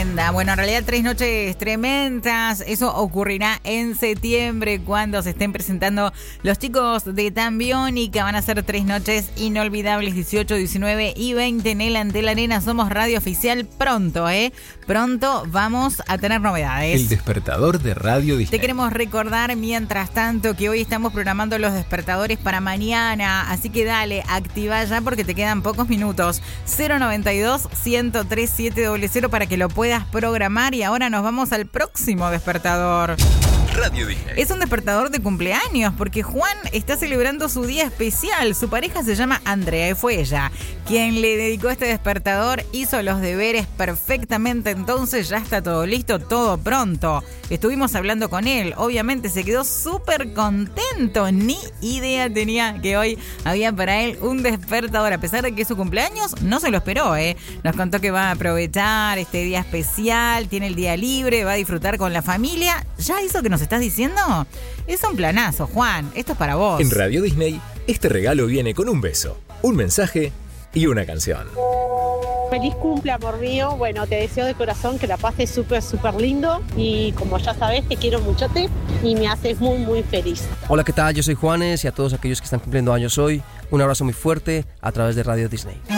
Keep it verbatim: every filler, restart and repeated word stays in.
tremenda. Bueno, en realidad tres noches tremendas. Eso ocurrirá en septiembre cuando se estén presentando los chicos de Tambiónica. Van a ser tres noches inolvidables, dieciocho, diecinueve y veinte en el Antel Arena. Somos radio oficial pronto, ¿eh? Pronto vamos a tener novedades. El despertador de Radio Disney. Te queremos recordar, mientras tanto, que hoy estamos programando los despertadores para mañana. Así que dale, activa ya porque te quedan pocos minutos. cero noventa y dos, ciento tres, siete cero cero para que lo puedas programar. Y ahora nos vamos al próximo despertador. Radio Disney. Es un despertador de cumpleaños porque Juan está celebrando su día especial. Su pareja se llama Andrea y fue ella quien le dedicó este despertador. Hizo los deberes perfectamente, entonces ya está todo listo, todo pronto. Estuvimos hablando con él, obviamente se quedó súper contento. Ni idea tenía que hoy había para él un despertador. A pesar de que es su cumpleaños, no se lo esperó, ¿eh? Nos contó que va a aprovechar este día especial, tiene el día libre, va a disfrutar con la familia. ¿Ya hizo que nos estás diciendo? Es un planazo, Juan. Esto es para vos. En Radio Disney, este regalo viene con un beso, un mensaje y una canción. Feliz cumple, amor mío. Bueno, te deseo de corazón que la pases súper, súper lindo. Y como ya sabes, te quiero muchote y me haces muy, muy feliz. Hola, ¿qué tal? Yo soy Juanes y a todos aquellos que están cumpliendo años hoy, un abrazo muy fuerte a través de Radio Disney.